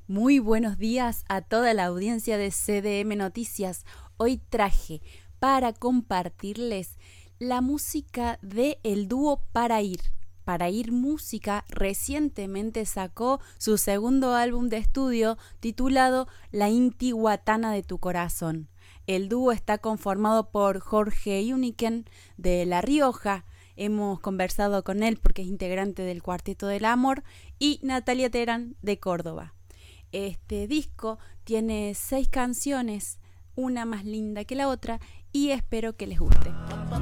Muy buenos días a toda la audiencia de CDM Noticias. Hoy traje para compartirles la música de el dúo Para Ir. Para Ir Música recientemente sacó su segundo álbum de estudio titulado La Intihuatana de tu Corazón. El dúo está conformado por Jorge Uniken de La Rioja. Hemos conversado con él porque es integrante del Cuarteto del Amor, y Natalia Terán de Córdoba. Este disco tiene 6 canciones, una más linda que la otra, y espero que les guste.